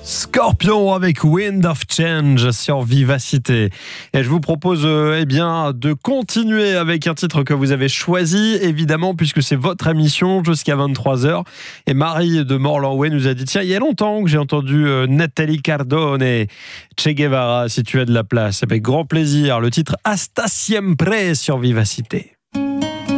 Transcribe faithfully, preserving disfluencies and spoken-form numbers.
Scorpion avec Wind of Change sur Vivacité. Et je vous propose euh, eh bien, de continuer avec un titre que vous avez choisi, évidemment, puisque c'est votre émission jusqu'à vingt-trois heures. Et Marie de Morlanway nous a dit, tiens, il y a longtemps que j'ai entendu euh, Nathalie Cardone et Che Guevara, si tu as de la place. Avec grand plaisir, le titre Hasta Siempre sur Vivacité.